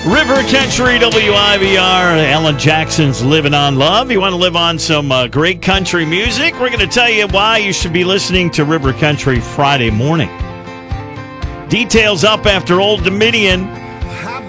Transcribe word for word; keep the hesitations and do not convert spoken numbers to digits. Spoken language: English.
River Country W I V R, Alan Jackson's Living on Love. You want to live on some uh, great country music? We're going to tell you why you should be listening to River Country Friday morning. Details up after Old Dominion.